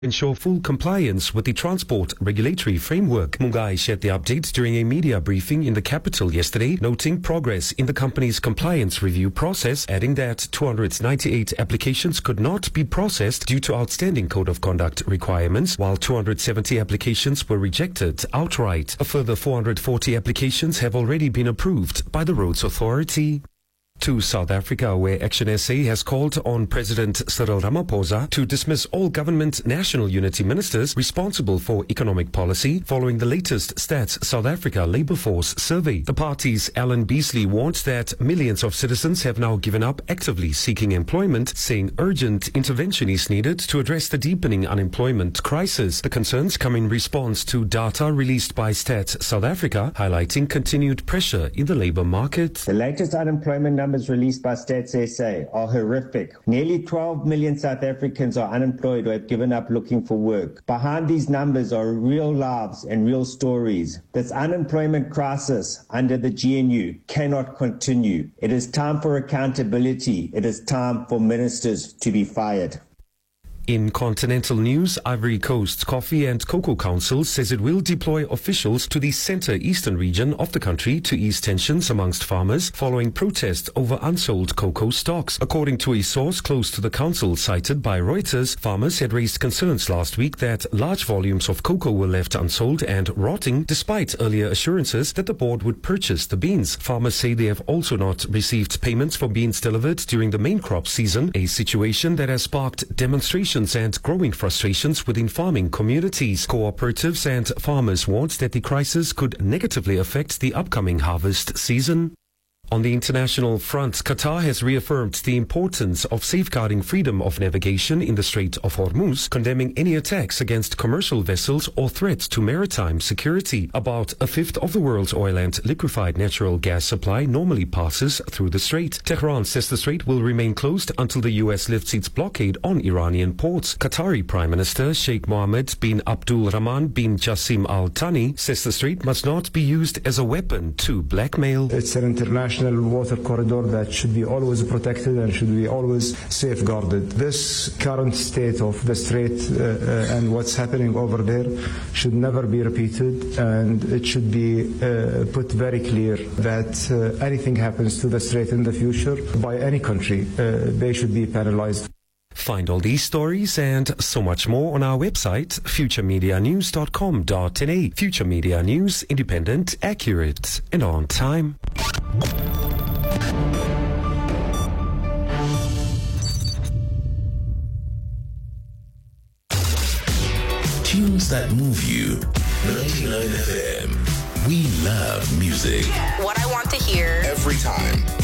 ensure full compliance with the transport regulatory framework. Mungai shared the updates during a media briefing in the capital yesterday, noting progress in the company's compliance review process, adding that 298 applications could not be processed due to outstanding code of conduct requirements, while 270 applications were rejected outright. A further 440 applications have already been approved by the Roads Authority. To South Africa, where Action SA has called on President Cyril Ramaphosa to dismiss all government national unity ministers responsible for economic policy following the latest Stats South Africa Labour Force survey. The party's Alan Beasley warned that millions of citizens have now given up actively seeking employment, saying urgent intervention is needed to address the deepening unemployment crisis. The concerns come in response to data released by Stats South Africa, highlighting continued pressure in the labour market. The latest unemployment numbers released by Stats SA are horrific. Nearly 12 million South Africans are unemployed or have given up looking for work. Behind these numbers are real lives and real stories. This unemployment crisis under the GNU cannot continue. It is time for accountability. It is time for ministers to be fired. In continental news, Ivory Coast's Coffee and Cocoa Council says it will deploy officials to the center-eastern region of the country to ease tensions amongst farmers following protests over unsold cocoa stocks. According to a source close to the council cited by Reuters, farmers had raised concerns last week that large volumes of cocoa were left unsold and rotting, despite earlier assurances that the board would purchase the beans. Farmers say they have also not received payments for beans delivered during the main crop season, a situation that has sparked demonstrations and growing frustrations within farming communities. Cooperatives and farmers warned that the crisis could negatively affect the upcoming harvest season. On the international front, Qatar has reaffirmed the importance of safeguarding freedom of navigation in the Strait of Hormuz, condemning any attacks against commercial vessels or threats to maritime security. About a fifth of the world's oil and liquefied natural gas supply normally passes through the strait. Tehran says the strait will remain closed until the U.S. lifts its blockade on Iranian ports. Qatari Prime Minister Sheikh Mohammed bin Abdul Rahman bin Jassim Al Thani says the strait must not be used as a weapon to blackmail. It's an international water corridor that should be always protected and should be always safeguarded. This current state of the strait and what's happening over there should never be repeated, and it should be put very clear that anything happens to the strait in the future by any country, they should be penalized. Find all these stories and so much more on our website, futuremedianews.com.na. Future Media News, independent, accurate, and on time. Tunes that move you. 99 FM. We love music. What I want to hear. Every time.